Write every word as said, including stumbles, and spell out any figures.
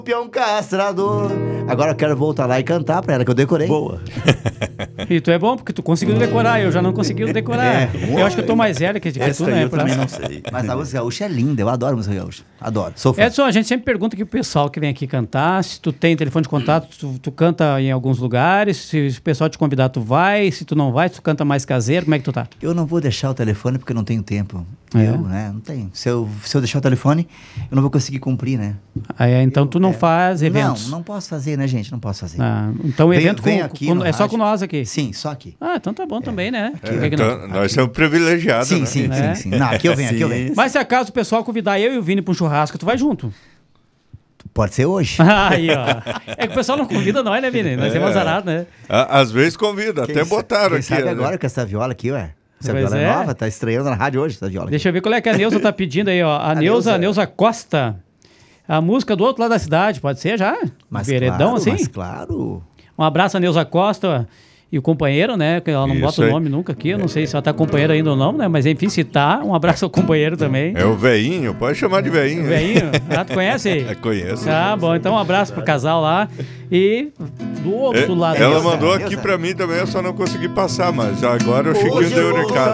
peão castrador. Agora eu quero voltar lá e cantar pra ela, que eu decorei. Boa. E tu é bom, porque tu conseguiu decorar, eu já não consegui decorar. É. Eu acho que eu tô mais velho que, que Essa tu, aí né? eu pra- também não sei. Mas a música gaúcha é linda, eu adoro música gaúcha. Adoro, sou fã. Edson, a gente sempre pergunta aqui pro pessoal que vem aqui cantar, se tu tem telefone de contato, tu, tu canta em alguns lugares, se o pessoal te convidar, tu vai, se tu não vai, tu canta mais caseiro, como é que tu tá? Eu não vou deixar o telefone porque eu não tenho tempo. É? Eu, né? Não tenho. Se eu, se eu deixar o telefone, eu não vou conseguir cumprir, né? Aí, então tu não É. faz eventos. Não, não posso fazer, né, gente? Não posso fazer. Ah, então o Venho- evento venho com- aqui com- no é só rádio. com nós aqui. Sim, só aqui. Ah, então tá bom também, né? Por É, que que não? então, nós somos privilegiados, Sim, né? sim, Né? sim, sim. Não, aqui eu venho, aqui eu venho. Mas se acaso o pessoal convidar eu e o Vini pra um churrasco, tu vai junto. Pode ser hoje. Aí, ó. É que o pessoal não convida nós, né, Vini? Nós temos azarado, né? Á- Às vezes convida, até Quem botaram quem aqui. sabe né? agora com essa viola aqui, ué. Essa Pois viola é é. nova, tá estreando na rádio hoje, essa viola aqui. Deixa eu ver qual é que a Neuza tá pedindo aí, ó. A, A Neuza, Neuza. Neuza Costa. A música do outro lado da cidade, pode ser já? Mas Veredão, claro, assim? Mas claro. Um abraço a Neuza Costa e o companheiro, né? Que ela não Isso bota o aí. nome nunca aqui. Eu não sei se ela tá companheiro ainda ou não, né? Mas enfim, se tá, um abraço ao companheiro também. É o veinho, pode chamar de veinho. Veinho, ah, tu conhece? É, conheço. Tá bom, então um abraço pro casal lá. E do outro É, lado. ela Neuza, mandou aqui Neuza. pra mim também, eu só não consegui passar, mas agora o Chiquinho Hoje eu deu o vou recado.